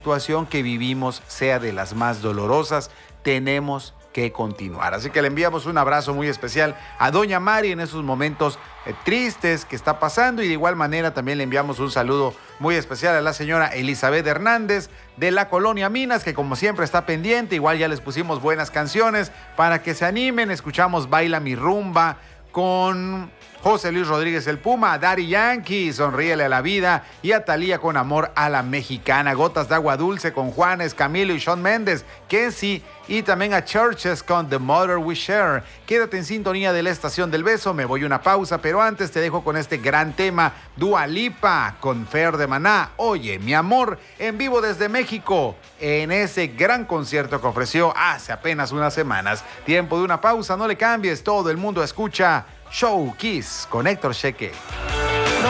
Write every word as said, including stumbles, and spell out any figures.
situación que vivimos sea de las más dolorosas, tenemos que continuar. Así que le enviamos un abrazo muy especial a doña Mari en esos momentos eh, tristes que está pasando, y de igual manera también le enviamos un saludo muy especial a la señora Elizabeth Hernández de la Colonia Minas, que como siempre está pendiente. Igual ya les pusimos buenas canciones para que se animen. Escuchamos Baila mi rumba con José Luis Rodríguez el Puma, a Daddy Yankee, Sonríele a la vida, y a Thalía con Amor a la Mexicana. Gotas de agua dulce con Juanes, Camilo y Shawn Mendes, Kenzie, y también a Churches con The Mother We Share. Quédate en sintonía de la Estación del Beso. Me voy a una pausa, pero antes te dejo con este gran tema, Dua Lipa con Fer de Maná, Oye mi amor, en vivo desde México, en ese gran concierto que ofreció hace apenas unas semanas. Tiempo de una pausa, no le cambies, todo el mundo escucha Show Kiss con Héctor Cheque.